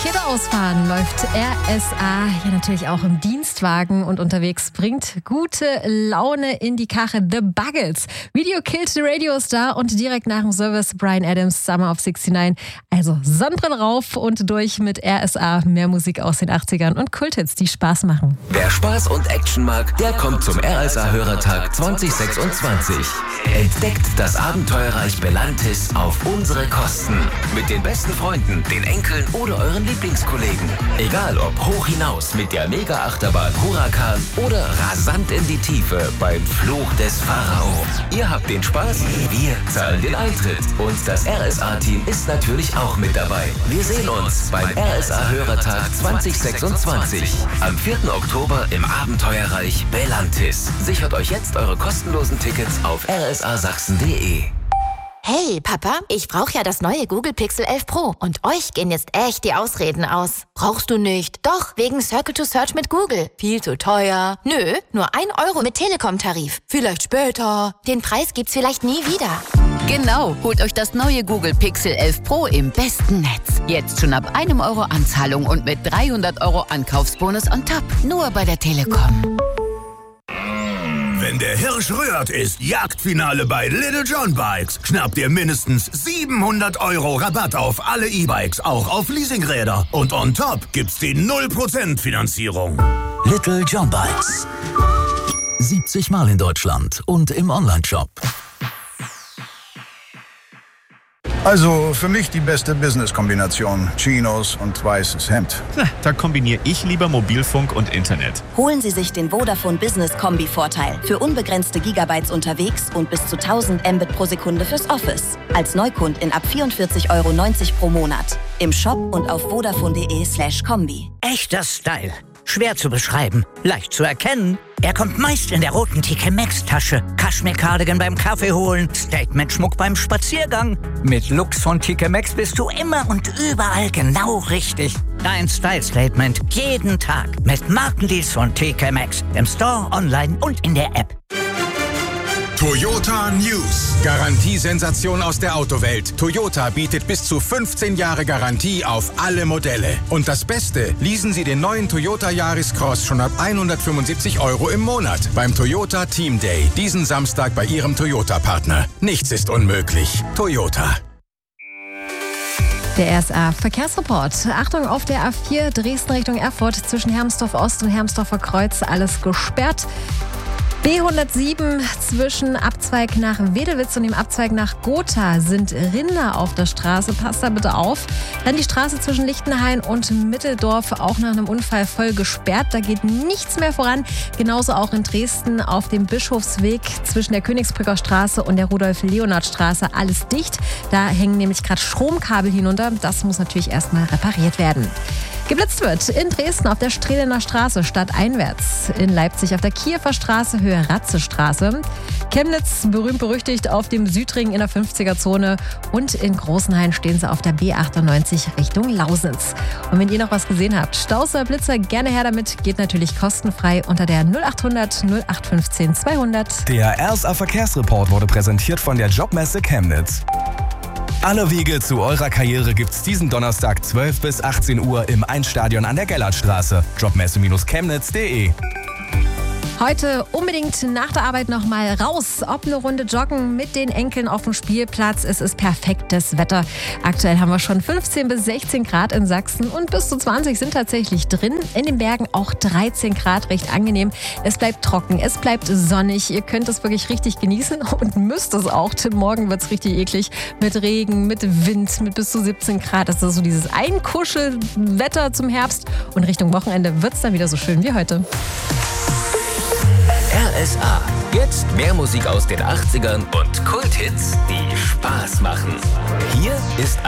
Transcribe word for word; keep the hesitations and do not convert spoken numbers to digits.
Geht ausfahren läuft R S A ja natürlich auch im Dienstwagen und unterwegs, bringt gute Laune in die Kache. The Buggles. Video Killed the Radio Star und direkt nach dem Service Bryan Adams, Summer of sixty-nine. Also Sonnenbrille rauf und durch mit R S A. Mehr Musik aus den achtzigern und Kulthits, die Spaß machen. Wer Spaß und Action mag, der kommt zum R S A-Hörertag zwanzig sechsundzwanzig. Entdeckt das Abenteuerreich Belantis auf unsere Kosten. Mit den besten Freunden, den Enkeln oder euren Lieblingskollegen. Egal ob hoch hinaus mit der Mega-Achterbahn Huracan oder rasant in die Tiefe beim Fluch des Pharao. Ihr habt den Spaß, wir zahlen den Eintritt. Und das R S A-Team ist natürlich auch mit dabei. Wir sehen uns beim R S A-Hörertag zwanzig sechsundzwanzig. Am vierten Oktober im Abenteuerreich Belantis. Sichert euch jetzt eure kostenlosen Tickets auf r s a sachsen punkt d e. Hey, Papa, ich brauche ja das neue Google Pixel elf Pro. Und euch gehen jetzt echt die Ausreden aus. Brauchst du nicht? Doch, wegen Circle to Search mit Google. Viel zu teuer. Nö, nur ein Euro mit Telekom-Tarif. Vielleicht später. Den Preis gibt's vielleicht nie wieder. Genau, holt euch das neue Google Pixel elf Pro im besten Netz. Jetzt schon ab einem Euro Anzahlung und mit dreihundert Euro Ankaufsbonus on top. Nur bei der Telekom. Wenn der Hirsch rührt, ist Jagdfinale bei Little John Bikes. Schnappt ihr mindestens siebenhundert Euro Rabatt auf alle E-Bikes, auch auf Leasingräder. Und on top gibt's die null Prozent Finanzierung. Little John Bikes. siebzig Mal in Deutschland und im Onlineshop. Also für mich die beste Business-Kombination. Chinos und weißes Hemd. Na, da kombiniere ich lieber Mobilfunk und Internet. Holen Sie sich den Vodafone Business Kombi-Vorteil. Für unbegrenzte Gigabytes unterwegs und bis zu tausend Mbit pro Sekunde fürs Office. Als Neukundin ab vierundvierzig Euro neunzig pro Monat. Im Shop und auf vodafone.de slash Kombi. Echter Style. Schwer zu beschreiben, leicht zu erkennen. Er kommt meist in der roten T K Maxx-Tasche. Kaschmir-Cardigan beim Kaffee holen, Statement-Schmuck beim Spaziergang. Mit Looks von T K Maxx bist du immer und überall genau richtig. Dein Style-Statement jeden Tag mit Markendeals von T K Maxx. Im Store, online und in der App. Toyota News. Garantiesensation aus der Autowelt. Toyota bietet bis zu fünfzehn Jahre Garantie auf alle Modelle. Und das Beste, leasen Sie den neuen Toyota Yaris Cross schon ab hundertfünfundsiebzig Euro im Monat beim Toyota Team Day. Diesen Samstag bei Ihrem Toyota-Partner. Nichts ist unmöglich. Toyota. Der R S A Verkehrsreport. Achtung auf der A vier Dresden Richtung Erfurt zwischen Hermsdorf Ost und Hermsdorfer Kreuz. Alles gesperrt. B hundertsieben zwischen Abzweig nach Wedelwitz und dem Abzweig nach Gotha sind Rinder auf der Straße. Passt da bitte auf. Dann die Straße zwischen Lichtenhain und Mitteldorf auch nach einem Unfall voll gesperrt. Da geht nichts mehr voran. Genauso auch in Dresden auf dem Bischofsweg zwischen der Königsbrücker Straße und der Rudolf-Leonhard-Straße alles dicht. Da hängen nämlich gerade Stromkabel hinunter. Das muss natürlich erstmal repariert werden. Geblitzt wird in Dresden auf der Strehlener Straße stadteinwärts. In Leipzig auf der Kiewer Straße Höhe Ratzestraße. Chemnitz berühmt-berüchtigt auf dem Südring in der fünfziger-Zone. Und in Großenhain stehen sie auf der B achtundneunzig Richtung Lausitz. Und wenn ihr noch was gesehen habt, Staus oder Blitzer, gerne her damit. Geht natürlich kostenfrei unter der null achthundert null acht fünfzehn zweihundert. Der R S A Verkehrsreport wurde präsentiert von der Jobmesse Chemnitz. Alle Wege zu eurer Karriere gibt's diesen Donnerstag zwölf bis achtzehn Uhr im Einstadion an der Gellertstraße. Jobmesse Chemnitz punkt de. Heute unbedingt nach der Arbeit noch mal raus. Ob eine Runde joggen mit den Enkeln auf dem Spielplatz. Es ist perfektes Wetter. Aktuell haben wir schon fünfzehn bis sechzehn Grad in Sachsen und bis zu zwanzig sind tatsächlich drin. In den Bergen auch dreizehn Grad, recht angenehm. Es bleibt trocken, es bleibt sonnig. Ihr könnt es wirklich richtig genießen und müsst es auch. Morgen wird es richtig eklig mit Regen, mit Wind, mit bis zu siebzehn Grad. Das ist so dieses Einkuschelwetter zum Herbst. Und Richtung Wochenende wird es dann wieder so schön wie heute. R S A. Jetzt mehr Musik aus den achtzigern und Kulthits, die Spaß machen. Hier ist ein